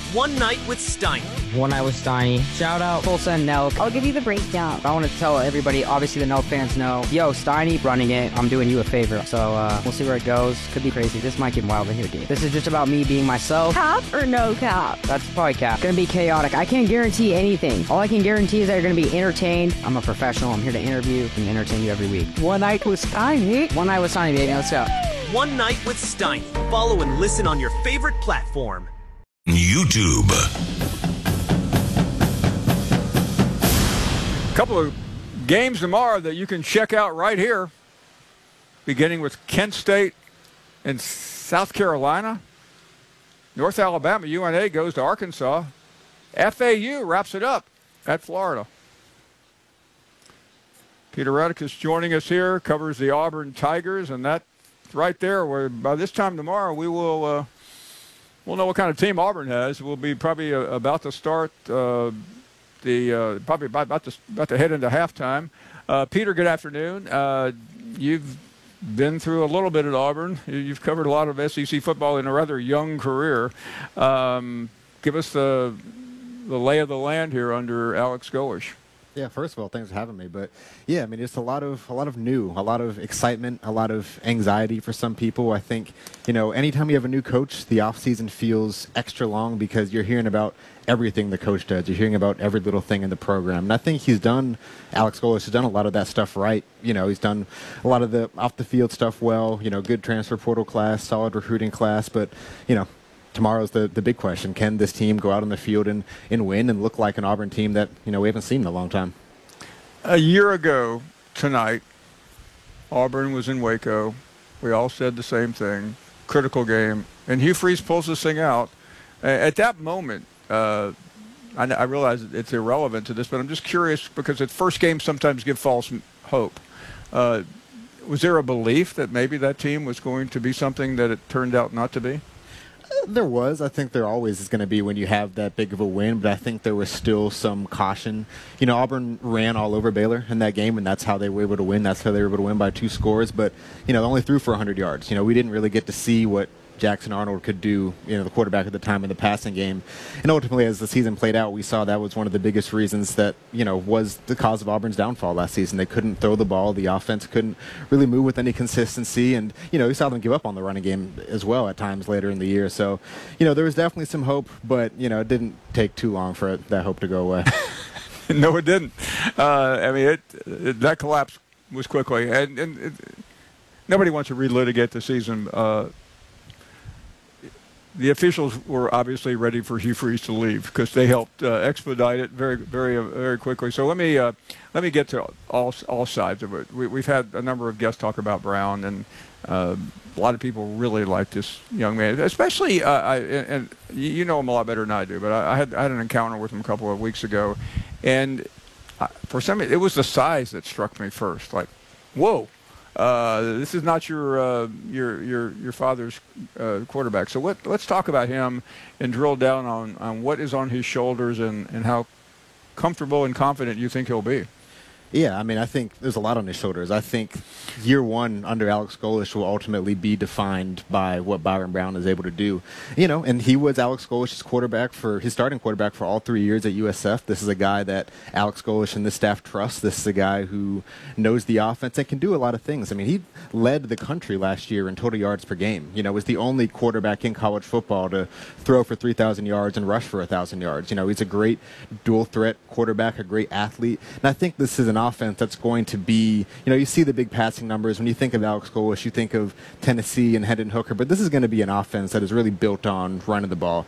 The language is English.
One Night with Steiny. One Night with Steiny. Shout out Tulsa and Nelk. I'll give you the breakdown. I want to tell everybody, obviously the Nelk fans know, yo, Steiny running it, I'm doing you a favor. So we'll see where it goes. Could be crazy. This might get wild in here, dude. This is just about me being myself. Cap or no cap? That's probably cap. Gonna be chaotic. I can't guarantee anything. All I can guarantee is that you're gonna be entertained. I'm a professional. I'm here to interview and entertain you every week. One Night with Steiny. One Night with Steiny, baby. Let's go. One Night with Steiny. Follow and listen on your favorite platform. YouTube. A couple of games tomorrow that you can check out right here, beginning with Kent State and South Carolina. North Alabama, UNA goes to Arkansas. FAU wraps it up at Florida. Peter Reddick is joining us here, covers the Auburn Tigers, and that right there, where by this time tomorrow we will we'll know what kind of team Auburn has. We'll be probably about to start probably about to head into halftime. Peter, good afternoon. You've been through a little bit at Auburn. You've covered a lot of SEC football in a rather young career. Give us the lay of the land here under Alex Golesh. Yeah, first of all, thanks for having me. But yeah, I mean, it's a lot of new, a lot of excitement, a lot of anxiety for some people. I think, anytime you have a new coach, the off season feels extra long because you're hearing about everything the coach does. You're hearing about every little thing in the program. And I think Alex Golesh has done a lot of that stuff right. He's done a lot of the off the field stuff well, good transfer portal class, solid recruiting class, but, tomorrow's the big question. Can this team go out on the field and win and look like an Auburn team that, we haven't seen in a long time? A year ago tonight, Auburn was in Waco. We all said the same thing. Critical game. And Hugh Freeze pulls this thing out. At that moment, I realize it's irrelevant to this, but I'm just curious because at first games sometimes give false hope. Was there a belief that maybe that team was going to be something that it turned out not to be? There was. I think there always is going to be when you have that big of a win, but I think there was still some caution. Auburn ran all over Baylor in that game, and that's how they were able to win. That's how they were able to win by 2 scores, but, they only threw for 100 yards. We didn't really get to see what Jackson Arnold could do, the quarterback at the time in the passing game. And ultimately, as the season played out, we saw that was one of the biggest reasons that, was the cause of Auburn's downfall last season. They couldn't throw the ball. The offense couldn't really move with any consistency. And, we saw them give up on the running game as well at times later in the year. So, there was definitely some hope, but, it didn't take too long for that hope to go away. No, it didn't. That collapse was quickly. And nobody wants to relitigate the season. The officials were obviously ready for Hugh Freeze to leave because they helped expedite it very, very, very quickly. So let me get to all sides of it. We've had a number of guests talk about Brown, and a lot of people really like this young man, especially and you know him a lot better than I do. But I had an encounter with him a couple of weeks ago, and for some it was the size that struck me first. Like, whoa. This is not your father's quarterback. So let's talk about him and drill down on what is on his shoulders and how comfortable and confident you think he'll be. Yeah, I think there's a lot on his shoulders. I think year one under Alex Golesh will ultimately be defined by what Byron Brown is able to do. And he was Alex Golesh's his starting quarterback for all 3 years at USF. This is a guy that Alex Golesh and the staff trust. This is a guy who knows the offense and can do a lot of things. He led the country last year in total yards per game. Was the only quarterback in college football to throw for 3,000 yards and rush for 1,000 yards. He's a great dual threat quarterback, a great athlete. And I think this is an offense that's going to be, you see the big passing numbers. When you think of Alex Golesh, you think of Tennessee and Hendon Hooker, but this is going to be an offense that is really built on running the ball.